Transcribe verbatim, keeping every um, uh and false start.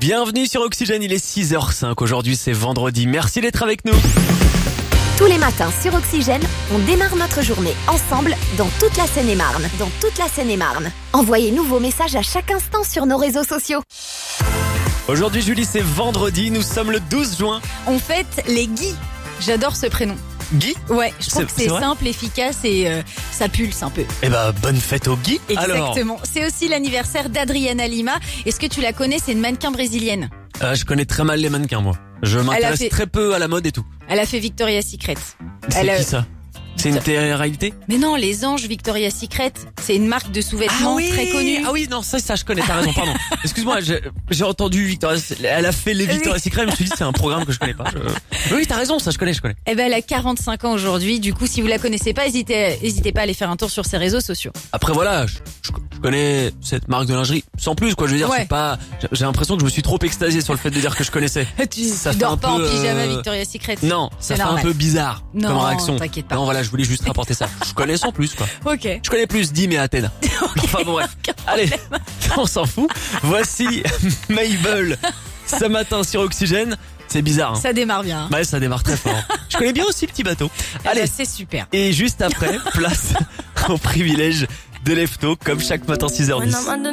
Bienvenue sur Oxygène, il est six heures cinq. Aujourd'hui, c'est vendredi. Merci d'être avec nous. Tous les matins sur Oxygène, on démarre notre journée ensemble dans toute la Seine-et-Marne. Dans toute la Seine-et-Marne. Envoyez-nous vos messages à chaque instant sur nos réseaux sociaux. Aujourd'hui, Julie, c'est vendredi. Nous sommes le douze juin. On fête les Guy. J'adore ce prénom. Guy ? Ouais, je trouve C'est- que c'est c'est vrai simple, efficace et euh, ça pulse un peu. Eh ben, bonne fête au Guy. Alors, Exactement. C'est aussi l'anniversaire d'Adriana Lima. Est-ce que tu la connais? C'est une mannequin brésilienne. euh, je connais très mal les mannequins, moi. Je m'intéresse fait- très peu à la mode et tout. Elle a fait Victoria's Secret. C'est Elle a- qui ça ? C'est une télé-réalité ? Mais non, les Anges Victoria's Secret, c'est une marque de sous-vêtements très connue. Ah oui, non, ça, ça, je connais, t'as raison, pardon. Excuse-moi, j'ai, j'ai entendu Victoria's, elle a fait les Victoria's Secret, je me suis dit, c'est un programme que je connais pas. Je- Oui, t'as raison, ça, je connais, je connais. Eh ben, elle a quarante-cinq ans aujourd'hui. Du coup, si vous la connaissez pas, hésitez, hésitez pas à aller faire un tour sur ses réseaux sociaux. Après, voilà, je, je- je connais cette marque de lingerie, sans plus, quoi, je veux dire, Ouais. c'est pas, j'ai- j'ai l'impression que je me suis trop extasié sur le fait de dire que je connaissais. Tu, Ça tu fait un dors pas peu, en pyjama euh, Victoria's Secret. Non, ça C'est fait normal. un peu bizarre, Non, comme réaction. t'inquiète pas. Non, voilà, je voulais juste rapporter ça. Je connais sans plus, quoi. Ok. Je connais plus Dim et Athènes. Enfin bon, bref. Allez, on s'en fout. Voici Mabel ce matin sur Oxygène. C'est bizarre, hein. Ça démarre bien. Ouais, ça démarre très fort. Je connais bien aussi Petit Bateau. Eh Allez, ben, c'est super. et juste après, place au privilège de Lefto, comme chaque matin six heures dix.